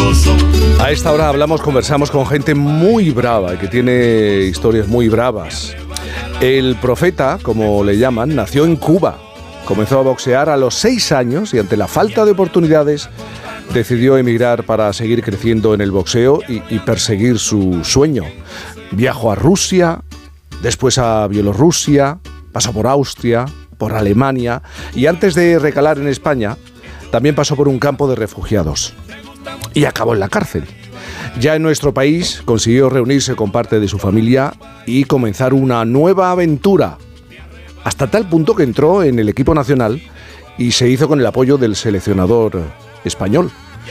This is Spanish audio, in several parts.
A esta hora conversamos con gente muy brava y que tiene historias muy bravas. El Profeta, como le llaman, nació en Cuba. Comenzó a boxear a los 6 años y ante la falta de oportunidades decidió emigrar para seguir creciendo en el boxeo y perseguir su sueño. Viajó a Rusia, después a Bielorrusia, pasó por Austria, por Alemania y antes de recalar en España también pasó por un campo de refugiados y acabó en la cárcel. Ya en nuestro país consiguió reunirse con parte de su familia y comenzar una nueva aventura, hasta tal punto que entró en el equipo nacional y se hizo con el apoyo del seleccionador español.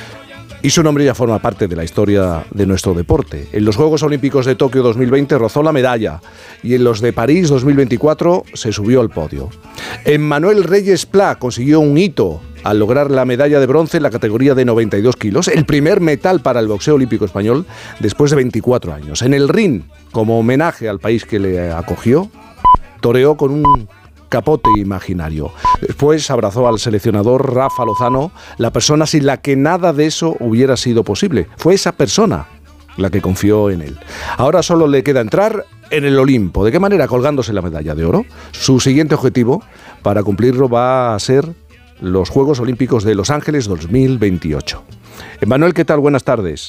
Y su nombre ya forma parte de la historia de nuestro deporte. En los Juegos Olímpicos de Tokio 2020 rozó la medalla y en los de París 2024 se subió al podio. Emmanuel Reyes Pla consiguió un hito al lograr la medalla de bronce en la categoría de 92 kilos, el primer metal para el boxeo olímpico español después de 24 años. En el ring, como homenaje al país que le acogió, toreó con un capote imaginario. Después abrazó al seleccionador Rafa Lozano, la persona sin la que nada de eso hubiera sido posible. Fue esa persona la que confió en él. Ahora solo le queda entrar en el Olimpo. ¿De qué manera? Colgándose la medalla de oro. Su siguiente objetivo para cumplirlo va a ser los Juegos Olímpicos de Los Ángeles 2028. Emmanuel, ¿qué tal? Buenas tardes.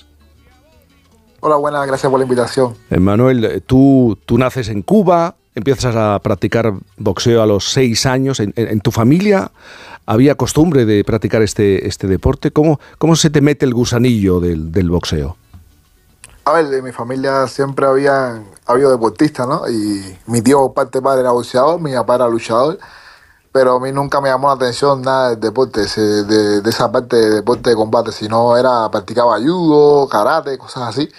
Hola, buenas, gracias por la invitación. Emmanuel, tú naces en Cuba, empiezas a practicar boxeo a los 6 años. ¿En tu familia había costumbre de practicar este deporte? ¿Cómo se te mete el gusanillo del boxeo? A ver, en mi familia siempre ha habido deportistas, ¿no? Y mi tío, parte padre, era boxeador, mi papá era luchador, pero a mí nunca me llamó la atención nada del deporte, de esa parte de deporte de combate, sino practicaba judo, karate, cosas así.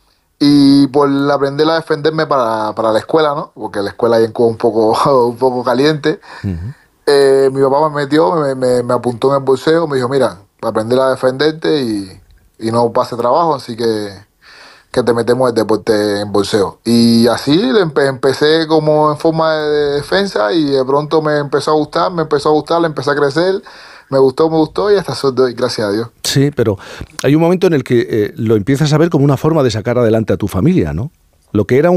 Y por aprender a defenderme para la escuela, ¿no? Porque la escuela ahí en Cuba un poco caliente. Uh-huh. Mi papá me metió, me apuntó en el boxeo, me dijo, mira, para aprender a defenderte y no pase trabajo, así que te metemos el deporte en boxeo. Y así empecé como en forma de defensa y de pronto me empezó a gustar, le empecé a crecer. Me gustó y hasta hoy, gracias a Dios. Sí, pero hay un momento en el que lo empiezas a ver como una forma de sacar adelante a tu familia, ¿no? Lo que era